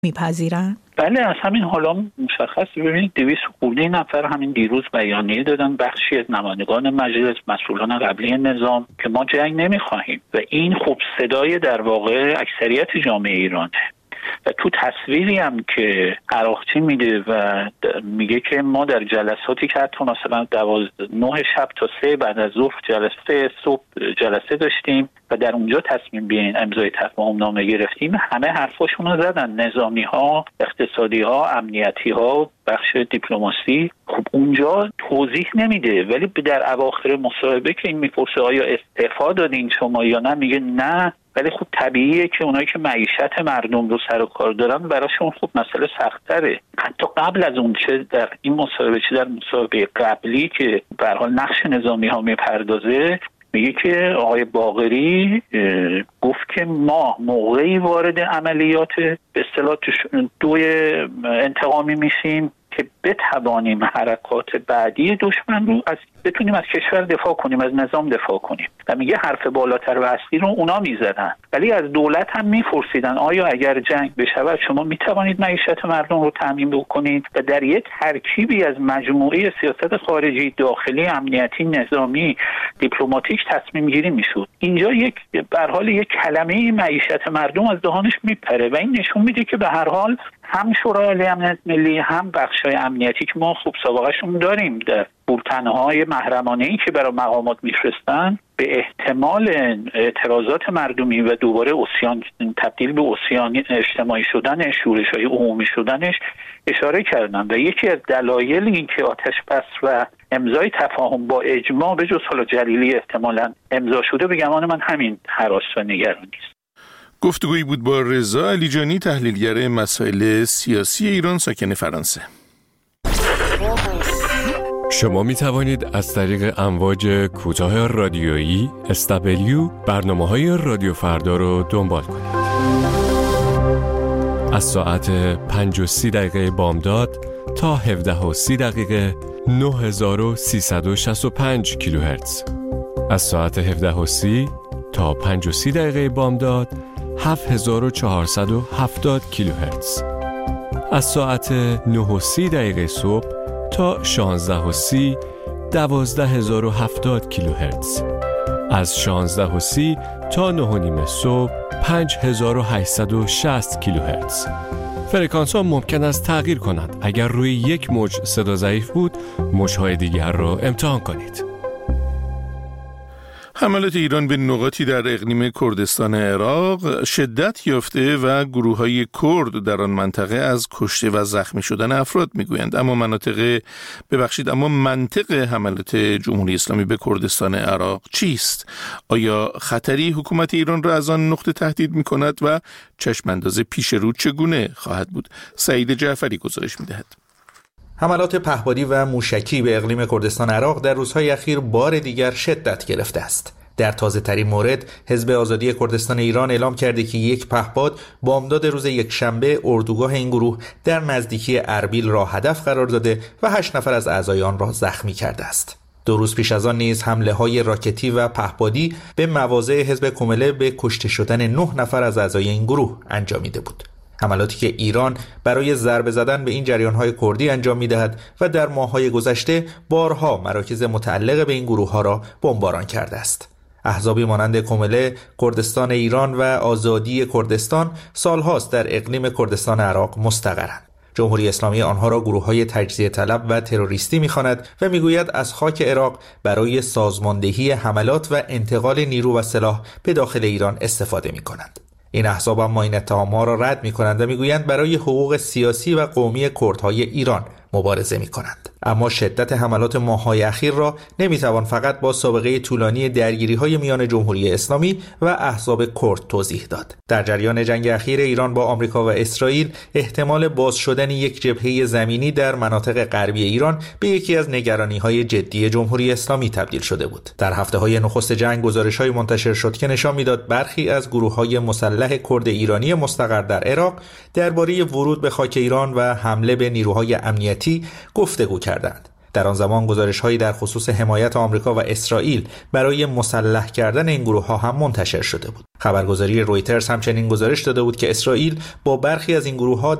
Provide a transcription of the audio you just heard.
میپذیرن؟ بله، از همین حالا مشخص. ببینید 200 خورده نفر همین دیروز بیانیه دادن، بخشی از نمایندگان مجلس، مسئولان قبلی نظام، که ما جنگ نمیخواهیم و این خب صدای در واقع اکثریت جامعه ایرانه. و تو تصویری هم که عراقچی میده و میگه که ما در جلساتی که حتی مثلا 9 شب تا 3 بعد از ظهر جلسه، صبح جلسه داشتیم و در اونجا تصمیم به امضای تفاهم نامه گرفتیم، همه حرفاشون رو زدن، نظامی ها، اقتصادی ها، امنیتی ها، بخش دیپلماسی. خب اونجا توضیح نمیده، ولی در اواخر مصاحبه که این میپرسه آیا استعفا دادین شما یا نه، میگه نه. ولی خب طبیعیه که اونایی که معیشت مردم رو سر و کار دارن براشون خب مسئله سخت‌تره. حتی قبل از اون، چه در این مصاحبه چه در مصاحبه قبلی که به هر حال نقش نظامی ها میپردازه، میگه که آقای باقری گفت که ما موقعی وارد عملیات به اصطلاح دوی انتقامی میشیم که بتوانیم حرکات بعدی دشمن رو بتونیم از کشور دفاع کنیم، از نظام دفاع کنیم. و میگه حرف بالاتر و اصلی رو اونا میزدن، ولی از دولت هم میپرسیدن آیا اگر جنگ بشود شما میتوانید معیشت مردم رو تامین بکنید؟ و در یک ترکیبی از مجموعه سیاست خارجی، داخلی، امنیتی، نظامی، دیپلماتیک تصمیم گیری میشد. اینجا به هر حال یک کلمه معیشت مردم از دهانش میپره و این نشون میده که به هر حال هم شورای امنیت ملی، هم بخشای امنیتی که ما خوب سابقه‌شون داریم در بولتن‌های محرمانه‌ای که برای مقامات میفرستن، به احتمال اعتراضات مردمی و دوباره تبدیل به عصیان اجتماعی شدن، شورش‌های عمومی شدنش اشاره کردن. و یکی از دلایل این که آتش بس و امضای تفاهم با اجماع به جز حالا جلیلی احتمالاً امضا شده، به گمان من همین هراس و نگرانی است. گفتگویی بود با رضا علیجانی، تحلیلگر مسائل سیاسی ایران، ساکن فرانسه. شما می توانید از طریق امواج کوتاه رادیویی SW برنامه‌های رادیو فردا رو دنبال کنید. از ساعت 5:30 بامداد تا 17:30 9365 کیلوهرتز. از ساعت 17:30 تا 5:30 بامداد 7470 کیلوهرتز. از ساعت 9:30 صبح تا 16:30 12070 کیلوهرتز. از 16:30 تا 9:30 صبح 5860 کیلوهرتز. فرکانس ها ممکن است تغییر کنند. اگر روی یک موج صدا ضعیف بود، موج‌های دیگر را امتحان کنید. حملات ایران به نقاطی در اقلیم کردستان عراق شدت یافته و گروه‌های کرد در آن منطقه از کشته و زخمی شدن افراد میگویند. اما منطق حملات جمهوری اسلامی به کردستان عراق چیست؟ آیا خطری حکومت ایران را از آن نقطه تهدید می‌کند و چشم‌انداز پیش رو چگونه خواهد بود؟ سعید جعفری گزارش می‌دهد. حملات پهپادی و موشکی به اقلیم کردستان عراق در روزهای اخیر بار دیگر شدت گرفته است. در تازه‌ترین مورد، حزب آزادی کردستان ایران اعلام کرده که یک پهپاد بامداد روز یکشنبه اردوگاه این گروه در نزدیکی اربیل را هدف قرار داده و 8 نفر از اعضای آن را زخمی کرده است. 2 روز پیش از آن نیز حمله‌های راکتی و پهپادی به مواضع حزب کمله به کشته شدن 9 نفر از اعضای این گروه انجامیده بود. حملاتی که ایران برای ضربه زدن به این جریان‌های کردی انجام می‌دهد و در ماه‌های گذشته بارها مراکز متعلق به این گروه‌ها را بمباران کرده است. احزابی مانند کمله، کردستان ایران و آزادی کردستان سالهاست در اقلیم کردستان عراق مستقرند. جمهوری اسلامی آنها را گروه‌های تجزیه طلب و تروریستی می‌خواند و می‌گوید از خاک عراق برای سازماندهی حملات و انتقال نیرو و سلاح به داخل ایران استفاده می‌کنند. این احزاب اما این اتهام‌ها را رد می‌کنند و می‌گویند برای حقوق سیاسی و قومی کردهای ایران مبارزه می‌کنند. اما شدت حملات ماه‌های اخیر را نمی‌توان فقط با سابقه طولانی درگیری‌های میان جمهوری اسلامی و احزاب کرد توضیح داد. در جریان جنگ اخیر ایران با آمریکا و اسرائیل، احتمال باز شدن یک جبهه زمینی در مناطق غربی ایران به یکی از نگرانی‌های جدی جمهوری اسلامی تبدیل شده بود. در هفته‌های نخست جنگ گزارش‌های منتشر شد که نشان می‌داد برخی از گروه‌های مسلح کرد ایرانی مستقر در عراق درباره ورود به خاک ایران و حمله به نیروهای امنیتی گفتگو کردند. در آن زمان گزارش‌هایی در خصوص حمایت آمریکا و اسرائیل برای مسلح کردن این گروه‌ها هم منتشر شده بود. خبرگزاری رویترز همچنین گزارش داده بود که اسرائیل با برخی از این گروه‌ها